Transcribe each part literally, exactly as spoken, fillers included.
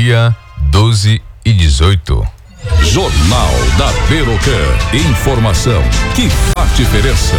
Meio-dia, doze e dezoito. Jornal da Berocan. Informação que faz diferença.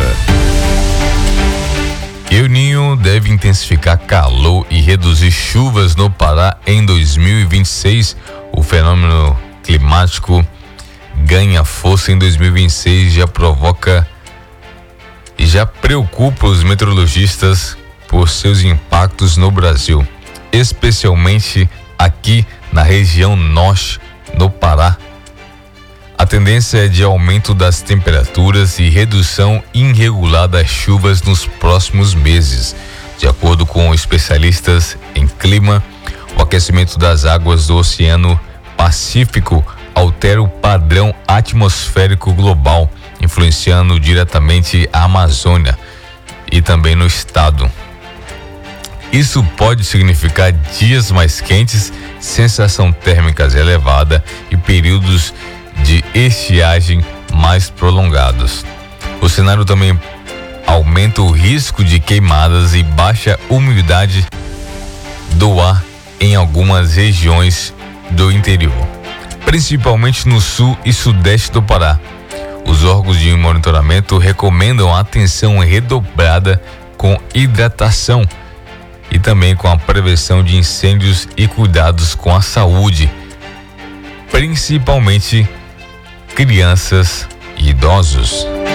El Niño deve intensificar calor e reduzir chuvas no Pará em dois mil e vinte e seis. O fenômeno climático ganha força em dois mil e vinte e seis e já provoca e já preocupa os meteorologistas por seus impactos no Brasil, especialmente aqui na região norte, no Pará. A tendência é de aumento das temperaturas e redução irregular das chuvas nos próximos meses. De acordo com especialistas em clima, o aquecimento das águas do Oceano Pacífico altera o padrão atmosférico global, influenciando diretamente a Amazônia e também no estado. Isso pode significar dias mais quentes, sensação térmica elevada e períodos de estiagem mais prolongados. O cenário também aumenta o risco de queimadas e baixa umidade do ar em algumas regiões do interior, principalmente no sul e sudeste do Pará. Os órgãos de monitoramento recomendam atenção redobrada com hidratação e também com a prevenção de incêndios e cuidados com a saúde, principalmente crianças e idosos.